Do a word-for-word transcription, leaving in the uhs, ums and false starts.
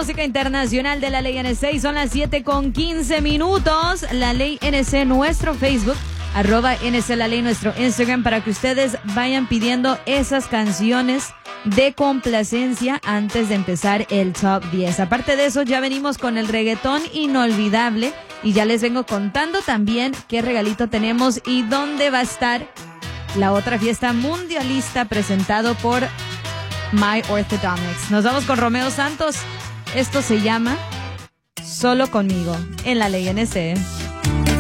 música internacional de la Ley N C. Son las siete con quince minutos. La Ley N C, nuestro Facebook, arroba N C La Ley, nuestro Instagram, para que ustedes vayan pidiendo esas canciones de complacencia antes de empezar el top diez. Aparte de eso, ya venimos con el reggaetón inolvidable y ya les vengo contando también qué regalito tenemos y dónde va a estar la otra fiesta mundialista presentado por My Orthodontics. Nos vamos con Romeo Santos. Esto se llama Solo Conmigo en la Ley N C.